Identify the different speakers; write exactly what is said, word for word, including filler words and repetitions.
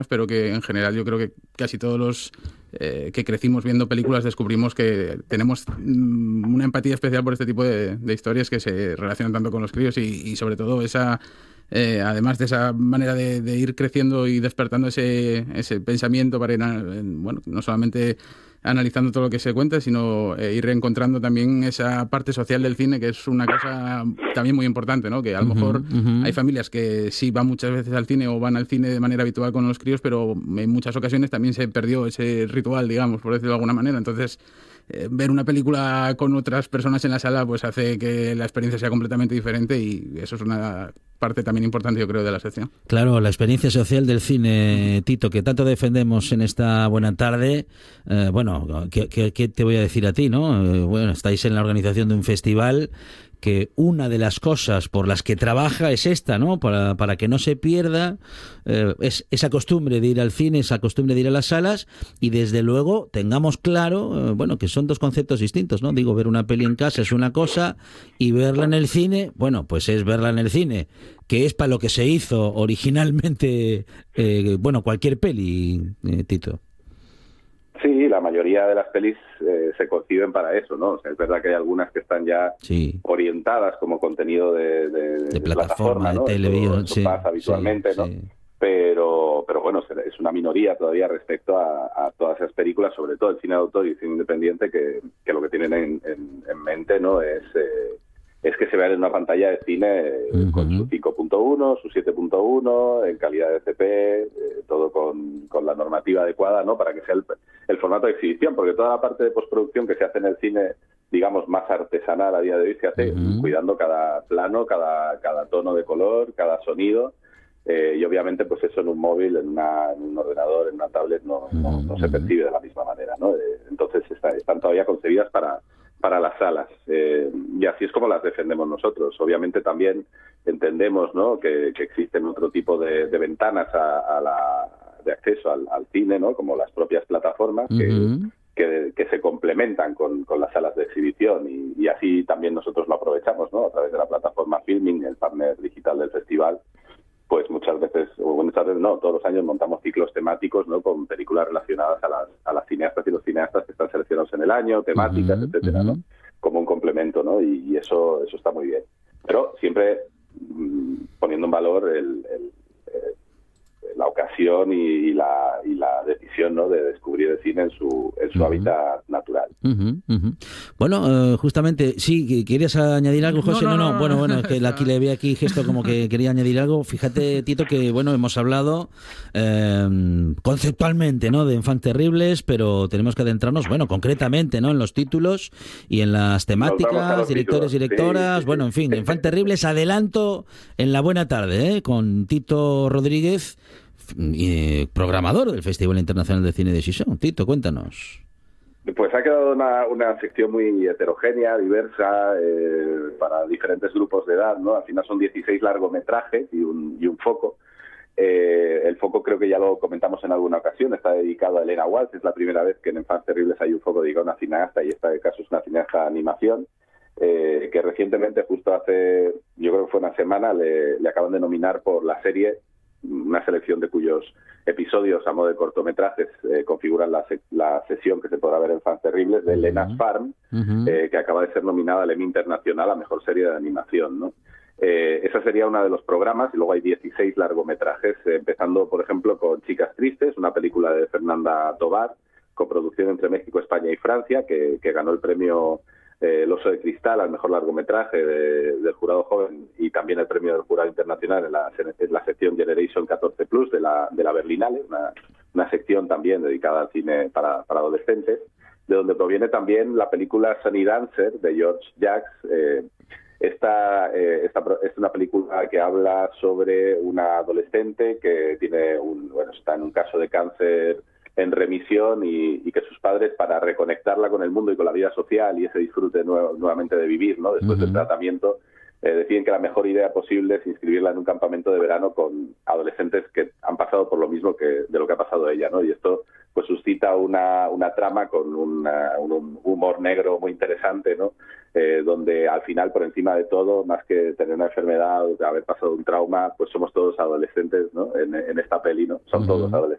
Speaker 1: pero que en general yo creo que casi todos los eh, que crecimos viendo películas descubrimos que tenemos mm, una empatía especial por este tipo de, de historias que se relacionan tanto con los críos y, y sobre todo esa, eh, además de esa manera de, de ir creciendo y despertando ese, ese pensamiento para ir, a, bueno, no solamente analizando todo lo que se cuenta, sino eh, ir reencontrando también esa parte social del cine, que es una cosa también muy importante, ¿no? Que a lo uh-huh, mejor uh-huh. hay familias que sí van muchas veces al cine o van al cine de manera habitual con los críos, pero en muchas ocasiones también se perdió ese ritual, digamos, por decirlo de alguna manera. Entonces, eh, ver una película con otras personas en la sala pues hace que la experiencia sea completamente diferente y eso es una parte también importante, yo creo, de la sección.
Speaker 2: Claro, la experiencia social del cine, Tito, que tanto defendemos en esta buena tarde. Eh, bueno, ¿qué, qué, ¿qué te voy a decir a ti, no? Eh, bueno, estáis en la organización de un festival que una de las cosas por las que trabaja es esta, ¿no? Para, para que no se pierda eh, es esa costumbre de ir al cine, esa costumbre de ir a las salas y desde luego tengamos claro, eh, bueno, que son dos conceptos distintos, ¿no? Digo, ver una peli en casa es una cosa y verla en el cine, bueno, pues es verla en el cine, que es para lo que se hizo originalmente, eh, bueno, cualquier peli, eh, Tito.
Speaker 3: Sí, la mayoría de las pelis eh, se conciben para eso, ¿no? O sea, es verdad que hay algunas que están ya sí. orientadas como contenido de, de,
Speaker 2: de, de plataforma,
Speaker 3: plataforma, ¿no?
Speaker 2: de televisión,
Speaker 3: eso, eso
Speaker 2: sí,
Speaker 3: pasa habitualmente,
Speaker 2: sí,
Speaker 3: ¿no?
Speaker 2: Sí.
Speaker 3: Pero, pero bueno, es una minoría todavía respecto a, a todas esas películas, sobre todo el cine de autor y el cine independiente, que, que lo que tienen en, en, en mente, ¿no? Es eh, es que se vean en una pantalla de cine uh-huh. con su cinco punto uno, su siete punto uno, en calidad de C P, eh, todo con, con la normativa adecuada, ¿no? Para que sea el, el formato de exhibición, porque toda la parte de postproducción que se hace en el cine, digamos, más artesanal a día de hoy, se hace uh-huh. cuidando cada plano, cada, cada tono de color, cada sonido, eh, y obviamente pues eso en un móvil, en, una, en un ordenador, en una tablet, no, no, no se percibe de la misma manera, ¿no? Eh, entonces está, están todavía concebidas para... para las salas, eh, y así es como las defendemos nosotros. Obviamente también entendemos, ¿no? que, que existen otro tipo de, de ventanas a, a la, de acceso al, al cine, ¿no? Como las propias plataformas, uh-huh. que, que, que se complementan con, con las salas de exhibición, y, y así también nosotros lo aprovechamos, ¿no? A través de la plataforma Filming, el partner digital del festival, pues muchas veces, o muchas veces no, todos los años montamos ciclos temáticos, ¿no? Con películas relacionadas a las, a las cineastas y los cineastas que están seleccionados en el año, temáticas, uh-huh, etcétera, uh-huh. ¿no? Como un complemento, ¿no? Y, y eso eso está muy bien. Pero siempre mmm, poniendo en valor el, el, el, la ocasión y, y, la, y la decisión, ¿no? De descubrir el cine en su, en su uh-huh. hábitat natural.
Speaker 2: Uh-huh, uh-huh. Bueno, uh, justamente, sí, ¿querías añadir algo, José? No, no, no, no. bueno, bueno, es que aquí le vi aquí gesto como que quería añadir algo. Fíjate, Tito, que bueno, hemos hablado eh, conceptualmente, ¿no? De Enfants Terribles, pero tenemos que adentrarnos, bueno, concretamente, ¿no? En los títulos y en las temáticas, directores, títulos. directoras, sí, sí, bueno, en fin, Enfants Terribles, adelanto en la buena tarde, ¿eh? Con Tito Rodríguez, eh, programador del Festival Internacional de Cine de Gijón. Tito, cuéntanos.
Speaker 3: Pues ha quedado una, una sección muy heterogénea, diversa, eh, para diferentes grupos de edad, ¿no? Al final son dieciséis largometrajes y un, y un foco. Eh, el foco creo que ya lo comentamos en alguna ocasión, está dedicado a Elena Walsh, es la primera vez que en Enfants Terribles hay un foco dedicado a una cineasta, y este caso es una cineasta de animación, eh, que recientemente, justo hace, yo creo que fue una semana, le, le acaban de nominar por la serie, una selección de cuyos episodios a modo de cortometrajes eh, configuran la, se- la sesión que se podrá ver en Enfants Terribles de uh-huh. Lena's Farm, uh-huh. eh, que acaba de ser nominada al Emmy Internacional a Mejor Serie de Animación, ¿no? Eh, esa sería uno de los programas, y luego hay dieciséis largometrajes, eh, empezando, por ejemplo, con Chicas Tristes, una película de Fernanda Tovar, coproducción entre México, España y Francia, que, que ganó el premio eh, El Oso de Cristal al mejor largometraje de, del jurado joven, y también el premio del jurado internacional en la, en la sección Generation catorce plus de la, de la Berlinale, una, una sección también dedicada al cine para, para adolescentes, de donde proviene también la película Sunny Dancer de George Jacques. eh, Esta, eh, esta es una película que habla sobre una adolescente que tiene un, bueno, está en un caso de cáncer en remisión, y, y que sus padres, para reconectarla con el mundo y con la vida social y ese disfrute nuevo, nuevamente de vivir, ¿no? Después uh-huh. del tratamiento, eh, deciden que la mejor idea posible es inscribirla en un campamento de verano con adolescentes que han pasado por lo mismo que de lo que ha pasado ella, ¿no? Y esto pues suscita una, una trama con una, un humor negro muy interesante, ¿no? Eh, donde al final, por encima de todo, más que tener una enfermedad o haber pasado un trauma, pues somos todos adolescentes, ¿no? En, en esta peli, ¿no? Son uh-huh. todos adolescentes.